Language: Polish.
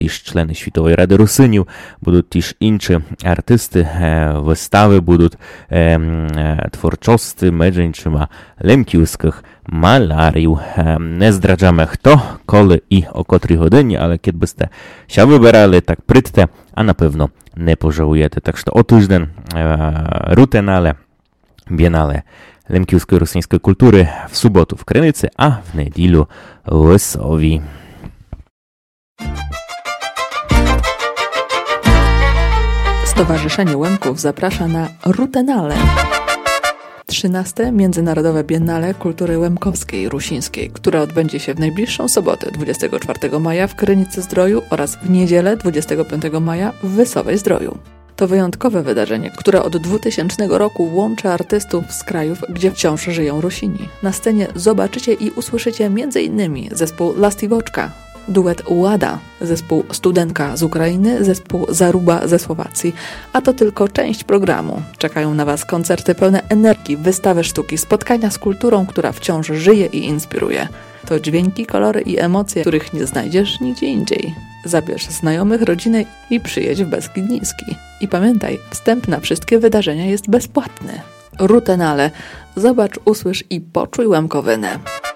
też члени Światowej Rady Rusyniów, będą też inni artysty, wystawy będą twórczości mężczyzn lemkiewskich malariów. Nie zdradzamy kto, kiedy i o której godzinie, ale kiedy byście się wybierali, tak prydte, a na pewno nie pożałujecie. Tak że o tydzień Rutenale, Biennale lemkiewskiej rosyjskiej kultury w sobotę w Krynicy, a w niedzielę w Łysowi. Stowarzyszenie Łemków zaprasza na Rutenale. 13. Międzynarodowe Biennale Kultury Łemkowskiej Rusińskiej, które odbędzie się w najbliższą sobotę 24 maja w Krynicy-Zdroju oraz w niedzielę 25 maja w Wysowej-Zdroju. To wyjątkowe wydarzenie, które od 2000 roku łączy artystów z krajów, gdzie wciąż żyją Rusini. Na scenie zobaczycie i usłyszycie m.in. zespół Lastivoczka, duet Łada, zespół Studenka z Ukrainy, zespół Zaruba ze Słowacji. A to tylko część programu. Czekają na Was koncerty pełne energii, wystawy sztuki, spotkania z kulturą, która wciąż żyje i inspiruje. To dźwięki, kolory i emocje, których nie znajdziesz nigdzie indziej. Zabierz znajomych, rodzinę i przyjedź w Beskid Niski. I pamiętaj, wstęp na wszystkie wydarzenia jest bezpłatny. Rutenale. Zobacz, usłysz i poczuj Łemkowynę.